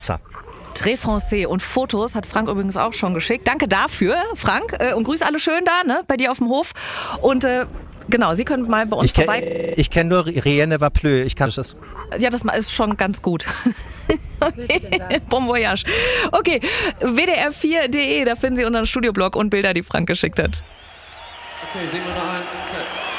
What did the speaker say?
Très Français und Fotos hat Frank übrigens auch schon geschickt. Danke dafür, Frank. Und grüß alle schön da, ne, bei dir auf dem Hof. Und genau, Sie können mal bei uns vorbei. Ich kenne nur Rien ne va plus. Ich kann das. Ja, das ist schon ganz gut. Bon voyage. Okay, WDR4.de, da finden Sie unseren Studioblog und Bilder, die Frank geschickt hat. Okay, sehen wir noch einen. Okay.